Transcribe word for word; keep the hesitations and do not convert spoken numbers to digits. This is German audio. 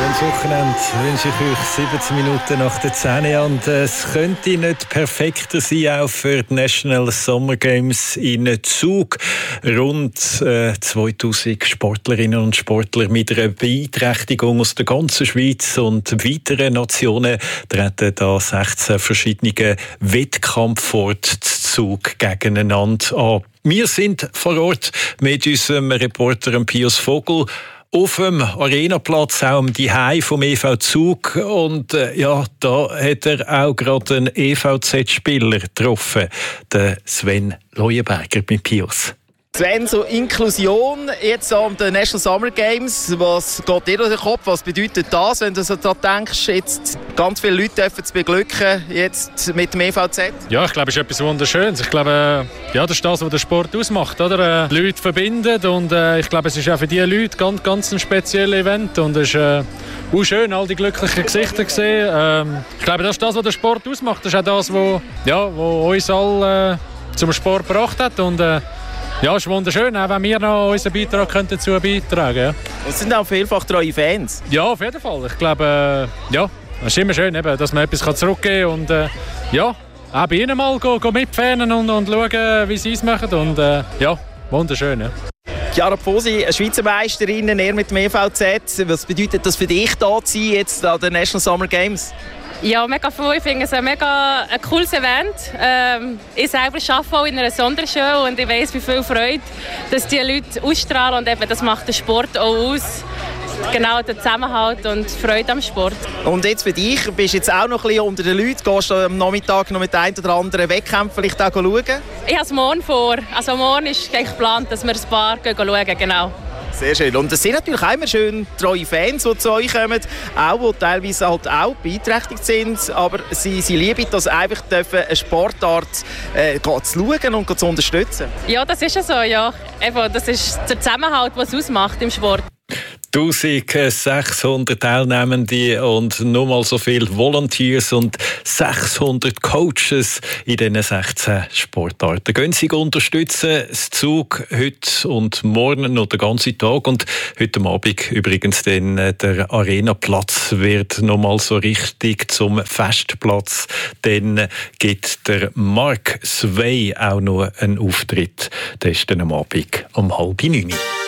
schönes Wochenende wünsche ich euch. siebzehn Minuten nach der zehn. Und es könnte nicht perfekter sein, auch für die National Summer Games in Zug. Rund äh, zweitausend Sportlerinnen und Sportler mit einer Beeinträchtigung aus der ganzen Schweiz und weiteren Nationen treten da sechzehn verschiedene Wettkampforte Zug gegeneinander an. Wir sind vor Ort mit unserem Reporter Pius Vogel auf dem Arenaplatz, auch am Zuhause vom E V Zug. Und äh, ja, da hat er auch gerade einen E V Z-Spieler getroffen, den Sven Leuenberger mit Pius. Sven, so Inklusion jetzt an den National Summer Games, was geht dir durch den Kopf? Was bedeutet das, wenn du so daran denkst, jetzt ganz viele Leute dürfen zu beglücken jetzt mit dem E V Z? Ja, ich glaube, es ist etwas Wunderschönes. Ich glaube, ja, das ist das, was der Sport ausmacht, oder? Äh, Leute verbindet und äh, ich glaube, es ist auch für diese Leute ganz, ganz ein spezielles Event und es ist äh, auch schön, all die glücklichen Gesichter zu sehen. Ähm, ich glaube, das ist das, was der Sport ausmacht. Das ist auch das, was ja, uns alle äh, zum Sport gebracht hat und äh, ja, es ist wunderschön, auch wenn wir noch unseren Beitrag dazu beitragen können. Und es sind auch vielfach treue Fans. Ja, auf jeden Fall. Ich glaube, äh, ja, es ist immer schön, eben, dass man etwas zurückgeben kann. Und äh, ja, auch bei ihnen mal go, go mitfahren und, und schauen, wie sie es machen. Und äh, ja, wunderschön. Ja. Chiara Pfosi, eine Schweizer Meisterin, eher mit dem E V Z. Was bedeutet das für dich, da zu sein, jetzt an den National Summer Games? Ja, mega cool. Ich finde es ein mega ein cooles Event. Ähm, ich selber arbeite auch in einer Sondershow und ich weiss, wie viel Freude dass die Leute ausstrahlen. Und eben, das macht den Sport auch aus. Genau, der Zusammenhalt und die Freude am Sport. Und jetzt für dich, bist du jetzt auch noch ein bisschen unter den Leuten? Gehst du am Nachmittag noch mit einem oder anderen Wettkämpfen vielleicht auch schauen? Ich habe es morgen vor. Also morgen ist geplant, dass wir ein paar schauen. Genau. Sehr schön. Und es sind natürlich auch immer schön treue Fans, die zu euch kommen, auch die teilweise halt auch beeinträchtigt sind, aber sie, sie lieben das einfach, eine Sportart äh, zu schauen und zu unterstützen. Ja, das ist ja so, ja. Eben, das ist der Zusammenhalt, was es ausmacht im Sport. eintausendsechshundert Teilnehmende und nochmal so viele Volunteers und sechshundert Coaches in diesen sechzehn Sportarten. Gehen Sie unterstützen, das Zug heute und morgen noch den ganzen Tag und heute Abend übrigens dann der Arenaplatz wird nochmal so richtig zum Festplatz. Dann gibt der Mark Sway auch noch einen Auftritt. Das ist dann am Abend um halb neun.